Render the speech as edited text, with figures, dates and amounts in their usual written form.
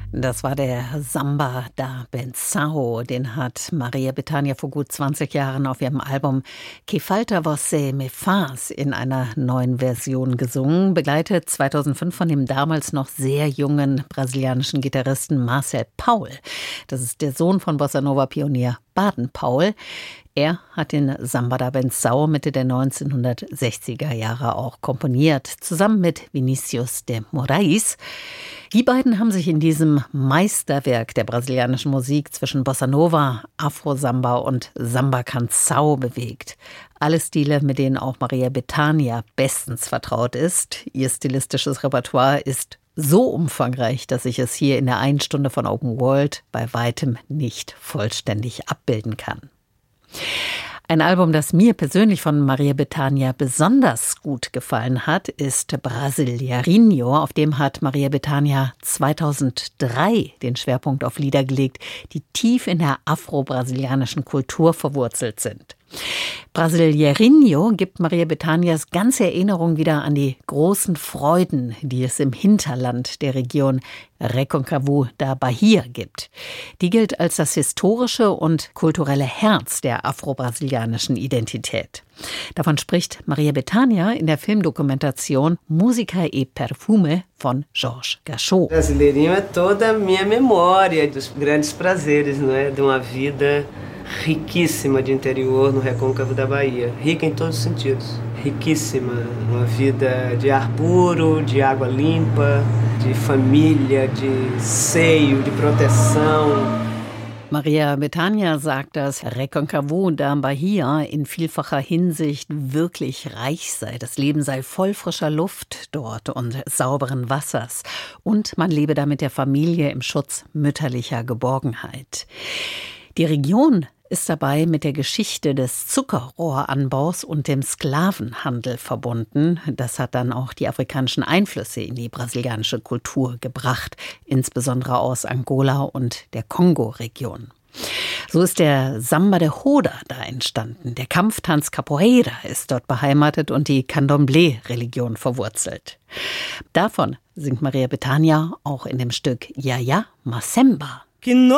Das war der Samba da Benção. Den hat Maria Bethânia vor gut 20 Jahren auf ihrem Album Que Falta Você Me Faz in einer neuen Version gesungen, begleitet 2005 von dem damals noch sehr jungen brasilianischen Gitarristen Marcel Paul. Das ist der Sohn von Bossa-Nova-Pionier Baden Paul. Er hat den Samba da Benção Mitte der 1960er Jahre auch komponiert, zusammen mit Vinícius de Moraes. Die beiden haben sich in diesem Meisterwerk der brasilianischen Musik zwischen Bossa Nova, Afro-Samba und Samba-Canção bewegt. Alle Stile, mit denen auch Maria Bethânia bestens vertraut ist. Ihr stilistisches Repertoire ist so umfangreich, dass ich es hier in der 1 Stunde von Open World bei weitem nicht vollständig abbilden kann. Ein Album, das mir persönlich von Maria Bethânia besonders gut gefallen hat, ist Brasileirinho. Auf dem hat Maria Bethânia 2003 den Schwerpunkt auf Lieder gelegt, die tief in der afro-brasilianischen Kultur verwurzelt sind. Brasileirinho gibt Maria Bethânias ganze Erinnerung wieder an die großen Freuden, die es im Hinterland der Region Recôncavo da Bahia gibt. Die gilt als das historische und kulturelle Herz der afro-brasilianischen Identität. Davon spricht Maria Bethânia in der Filmdokumentation Música e Perfume von Jorge Gachot. Brasileirinho é toda a minha memória dos grandes prazeres, não é? De uma vida riquíssima de interior no Recôncavo da Bahia, rica em todos os sentidos, riquíssima, uma vida de ar puro, de água limpa, de família, de seio, de proteção. Maria Bethânia sagt, dass Recôncavo da Bahia in vielfacher Hinsicht wirklich reich sei. Das Leben sei voll frischer Luft dort und sauberen Wassers. Und man lebe da mit der Familie im Schutz mütterlicher Geborgenheit. Die Region ist dabei mit der Geschichte des Zuckerrohranbaus und dem Sklavenhandel verbunden. Das hat dann auch die afrikanischen Einflüsse in die brasilianische Kultur gebracht, insbesondere aus Angola und der Kongo-Region. So ist der Samba de Roda da entstanden. Der Kampftanz Capoeira ist dort beheimatet und die Candomblé-Religion verwurzelt. Davon singt Maria Bethânia auch in dem Stück Ja Ja Macemba.